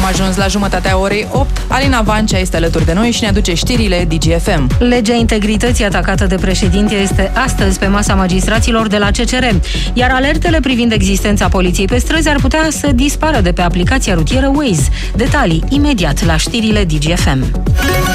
Am ajuns la jumătatea orei 8. Alina Vancea este alături de noi și ne aduce știrile DGFM. Legea integrității atacată de președinte este astăzi pe masa magistraților de la CCR, iar alertele privind existența poliției pe străzi ar putea să dispară de pe aplicația rutieră Waze. Detalii imediat la știrile DGFM.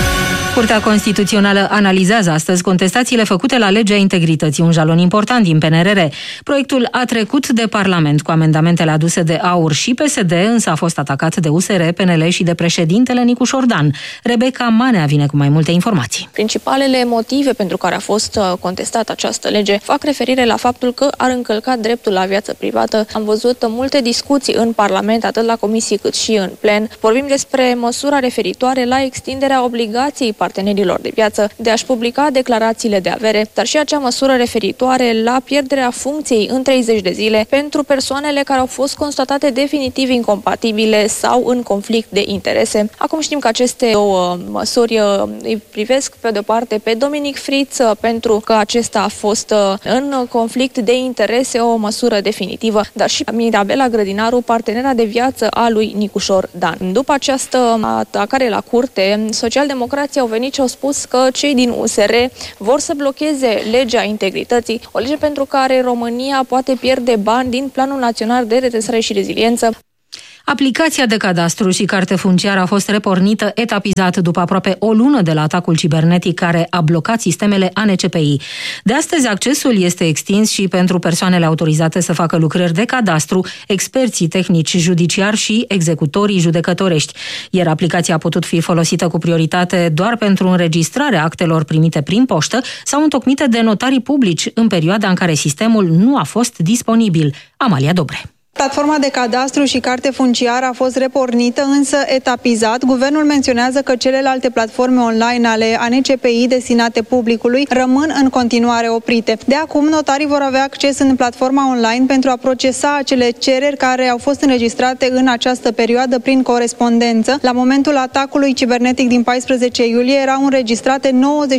Curtea Constituțională analizează astăzi contestațiile făcute la legea integrității, un jalon important din PNRR. Proiectul a trecut de Parlament cu amendamentele aduse de AUR și PSD, însă a fost atacat de USR, PNL și de președintele Nicu Șordan. Rebecca Manea vine cu mai multe informații. Principalele motive pentru care a fost contestată această lege fac referire la faptul că ar încălca dreptul la viață privată. Am văzut multe discuții în Parlament, atât la comisii cât și în plen. Vorbim despre măsura referitoare la extinderea obligației partenerilor de viață de a-și publica declarațiile de avere, dar și acea măsură referitoare la pierderea funcției în 30 de zile pentru persoanele care au fost constatate definitiv incompatibile sau în conflict de interese. Acum știm că aceste două măsuri îi privesc pe de-o parte pe Dominic Friț pentru că acesta a fost în conflict de interese, o măsură definitivă, dar și Mirabela Grădinaru, partenera de viață a lui Nicu Șordan. După această atacare la curte, socialdemocrații au venit și au spus că cei din USR vor să blocheze legea integrității, o lege pentru care România poate pierde bani din Planul Național de Redresare și Reziliență. Aplicația de cadastru și carte funciară a fost repornită etapizat după aproape o lună de la atacul cibernetic care a blocat sistemele ANCPI. De astăzi, accesul este extins și pentru persoanele autorizate să facă lucrări de cadastru, experții tehnici judiciari și executorii judecătorești. Iar aplicația a putut fi folosită cu prioritate doar pentru înregistrarea actelor primite prin poștă sau întocmite de notarii publici în perioada în care sistemul nu a fost disponibil. Amalia Dobre. Platforma de cadastru și carte funciară a fost repornită, însă etapizat. Guvernul menționează că celelalte platforme online ale ANCPI destinate publicului rămân în continuare oprite. De acum, notarii vor avea acces în platforma online pentru a procesa acele cereri care au fost înregistrate în această perioadă prin corespondență. La momentul atacului cibernetic din 14 iulie erau înregistrate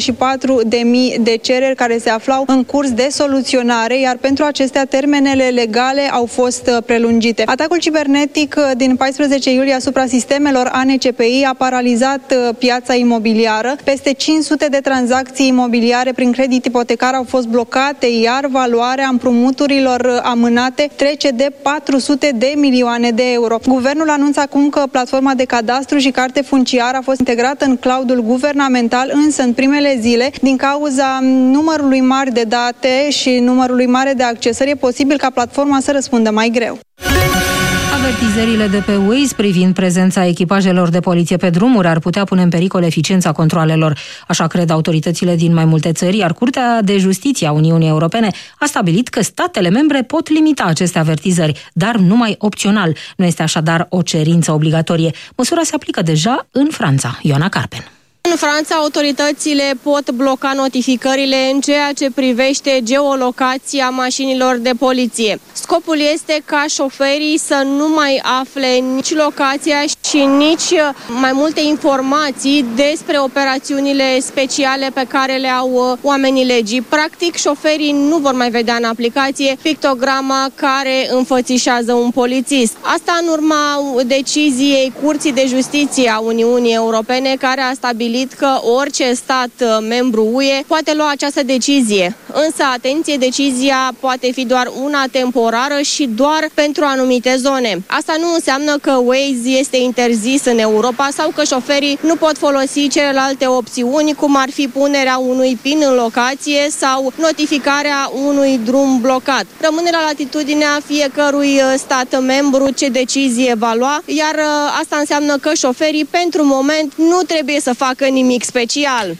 94.000 de cereri care se aflau în curs de soluționare, iar pentru acestea termenele legale au fost prelungite. Atacul cibernetic din 14 iulie asupra sistemelor ANCPI a paralizat piața imobiliară. Peste 500 de tranzacții imobiliare prin credit ipotecar au fost blocate, iar valoarea împrumuturilor amânate trece de 400 de milioane de euro. Guvernul anunță acum că platforma de cadastru și carte funciară a fost integrată în cloudul guvernamental, însă în primele zile, din cauza numărului mare de date și numărului mare de accesări, e posibil ca platforma să răspundă mai greu. Avertizările de pe Waze privind prezența echipajelor de poliție pe drumuri ar putea pune în pericol eficiența controalelor. Așa cred autoritățile din mai multe țări, iar Curtea de Justiție a Uniunii Europene a stabilit că statele membre pot limita aceste avertizări, dar numai opțional. Nu este așadar o cerință obligatorie. Măsura se aplică deja în Franța. Ioana Carpen. În Franța, autoritățile pot bloca notificările în ceea ce privește geolocația mașinilor de poliție. Scopul este ca șoferii să nu mai afle nici locația și nici mai multe informații despre operațiunile speciale pe care le au oamenii legii. Practic, șoferii nu vor mai vedea în aplicație pictograma care înfățișează un polițist. Asta în urma deciziei Curții de Justiție a Uniunii Europene, care a stabilit că orice stat membru UE poate lua această decizie. Însă, atenție, decizia poate fi doar una temporară și doar pentru anumite zone. Asta nu înseamnă că Waze este interzis în Europa sau că șoferii nu pot folosi celelalte opțiuni, cum ar fi punerea unui PIN în locație sau notificarea unui drum blocat. Rămâne la latitudinea fiecărui stat membru ce decizie va lua, iar asta înseamnă că șoferii, pentru moment, nu trebuie să facă nimic special.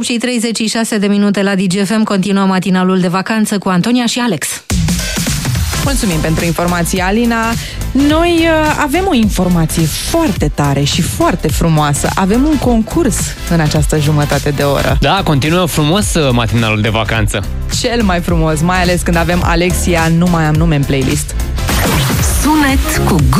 8:36 de minute la DGFM, continuă matinalul de vacanță cu Antonia și Alex. Mulțumim pentru informații, Alina. Noi avem o informație foarte tare și foarte frumoasă. Avem un concurs în această jumătate de oră. Da, continuă frumos matinalul de vacanță. Cel mai frumos, mai ales când avem Alexia, nu mai am nume în playlist. Sunet cu